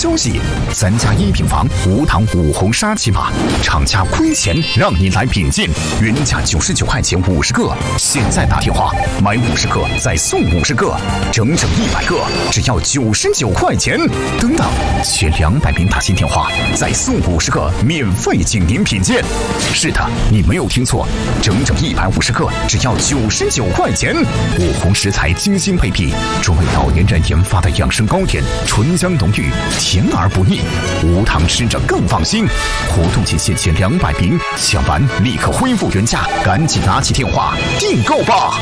消息，咱家一品房无糖5红沙琪玛，厂家亏钱让你来品鉴，原价99块钱50个，现在打电话买50个再送50个，整整100个，只要99块钱。等等，前200名打新电话再送50个免费请您品鉴。是的，你没有听错，整整150个，只要99块钱。5红食材精心配比，专为老年人研发的养生糕点，醇香浓郁，甜而不腻，无糖吃着更放心。活动期限前200名，抢完立刻恢复原价，赶紧拿起电话订购吧。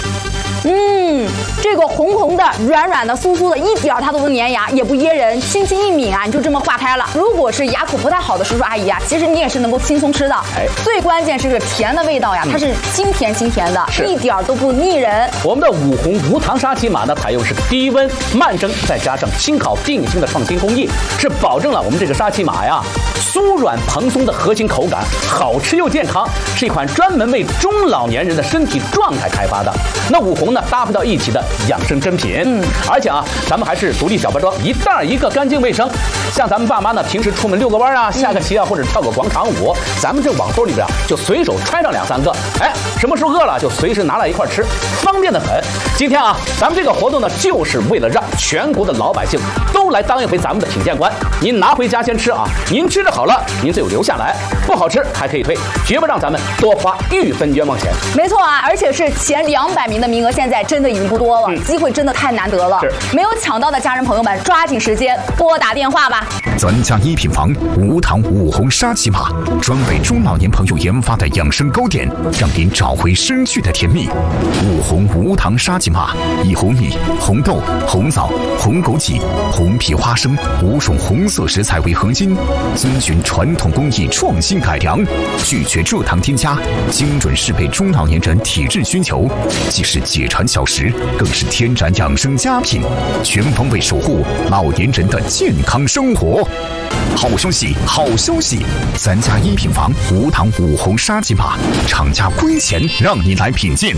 这个红红的、软软的、酥酥的，一点它都不粘牙，也不噎人，轻轻一抿啊，你就这么化开了。如果是牙口不太好的叔叔阿姨啊，其实你也是能够轻松吃的。最关键是这个甜的味道呀，它是清甜的，一点都不腻人。 我们的5红无糖沙琪玛呢，采用是低温慢蒸，再加上轻烤定型的创新工艺，是保证了我们这个沙琪玛呀酥软蓬松的核心口感，好吃又健康，是一款专门为中老年人的身体状态开发的。那5红呢，搭配到一起的养生珍品，而且啊，咱们还是独立小包装，一袋一个，干净卫生。像咱们爸妈呢，平时出门遛个弯啊、下个棋啊，或者跳个广场舞，咱们这网兜里边就随手揣上2、3个，什么时候饿了就随时拿来一块吃，方便的很。今天啊，咱们这个活动呢，就是为了让全国的老百姓都来当一回咱们的品鉴官。您拿回家先吃啊，您吃着好了，您就留下来；不好吃还可以退，绝不让咱们多花1分冤枉钱。 没错啊，而且是前200名的名额，现在真的已经不多了，机会真的太难得了。没有抢到的家人朋友们，抓紧时间拨打电话吧。 咱家一品房无糖5红沙琪玛，专为中老年朋友研发的养生糕点，让您找回失去的甜蜜。5红无糖沙琪玛，以红米、红豆、红枣、红枸杞、红皮花生5种红色食材为核心，遵循传统工艺创新改良，拒绝蔗糖添加，精准适配中老年人体质需求，既是解馋小食，更是天然养生佳品，全方位守护老年人的健康生活。好消息，好消息！咱家一品房无糖5红沙琪玛，厂家亏钱让你来品鉴。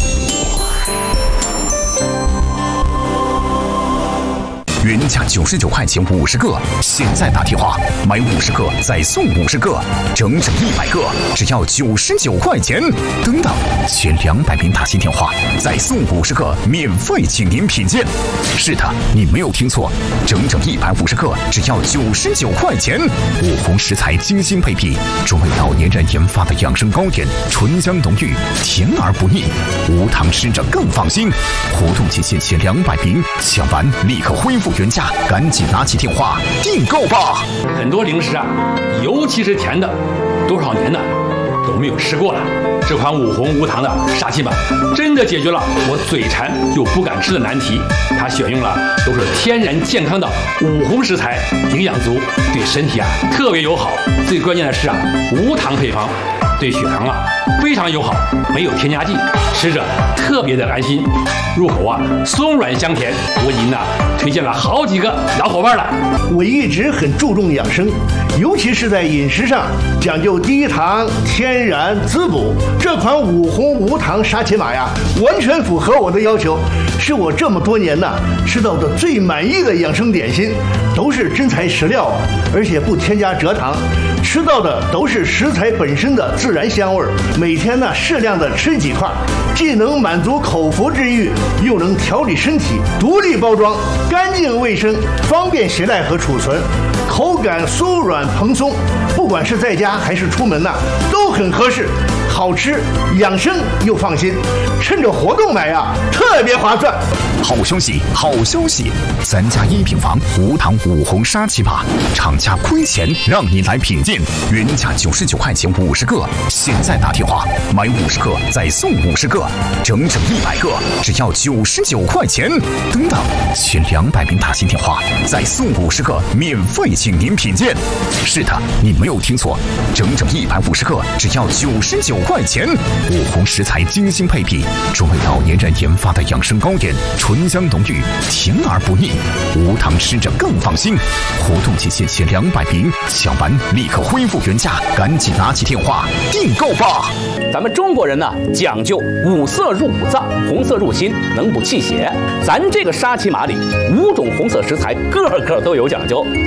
原价99块钱50个，现在打电话买50个再送50个，整整100个，只要99块钱。等等，前200名打新电话再送50个免费请您品鉴。是的，你没有听错，整整150个，只要99块钱。5红食材精心配比，专为老年人研发的养生糕点，醇香浓郁，甜而不腻，无糖吃着更放心。活动期限前200名，抢完立刻恢复原价，赶紧拿起电话订购吧。 很多零食啊，尤其是甜的，多少年呢都没有吃过了。这款5红无糖的沙琪玛真的解决了我嘴馋又不敢吃的难题。它选用了都是天然健康的5红食材，营养足，对身体啊特别友好。最关键的是啊，无糖配方，对血糖啊非常友好，没有添加剂，吃着特别的安心，入口啊松软香甜。我已经推荐了好几个老伙伴了。 我一直很注重养生，尤其是在饮食上讲究低糖、天然、滋补。这款5红无糖沙琪玛呀，完全符合我的要求，是我这么多年吃到的最满意的养生点心。都是真材实料啊，而且不添加蔗糖，吃到的都是食材本身的自然香味儿。每天适量的吃几块，既能满足口腹之欲，又能调理身体。独立包装，干净卫生，方便携带和储存，口感酥软蓬松，不管是在家还是出门都很合适。好吃、养生又放心，趁着活动买呀，特别划算。 好消息，好消息！咱家一品房无糖5红沙琪玛，厂家亏钱让你来品鉴，原价99块钱50个，现在打电话买50个再送50个，整整100个，只要99块钱。等等，前200名打新电话再送50个免费请您品鉴。是的，你没有听错，整整150个，只要99块钱。5红食材精心配比，专为老年人研发的养生糕点，醇香浓郁，甜而不腻，无糖吃着更放心。活动期限前200名，抢完立刻恢复原价，赶紧拿起电话订购吧。 咱们中国人呢讲究5色入5脏，红色入心，能补气血。咱这个沙琪玛里5种红色食材，个个都有讲究。